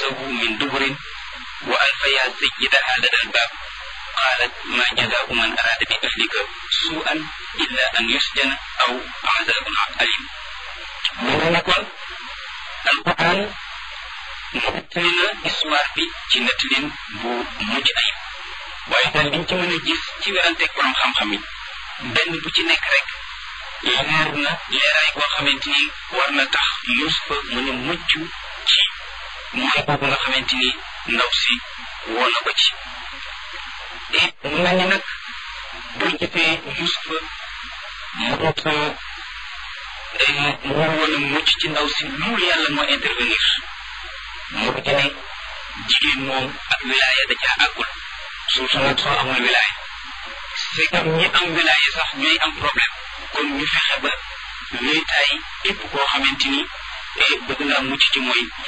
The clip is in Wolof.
nafsahu min duburin wa alfaya sayyidaha lada albaab qaalat ma jazaau man araada bi ahlika suu'an illa an yusjana aw azabun alim. mu ne kon alquran nettali na histoire bi ci nettalin bu mujj ayib, waaye daal liñ ci mën a gis ci weranteeg borom xam-xam yi benn bu ci nekk rek leer na leeraay boo xamante ni war na tax Yuusufa mën a mucc ci mooy boobu nga xamante ni ndaw si woo na ko ci. et mu mel ni nag boo jëfee Yuusufa mu war woon a mucc ci ndaw si loolu yàlla moo intervenir moo ko jëne jigéen moom ak wilaaya da caa àggul, surtout nag soo amul wilaaya. c'est que ñi am wilaaya sax ñooy am problème, kon ñu fexe ba wéetaay képp koo xamante ni bëgg naa mucc ci mooy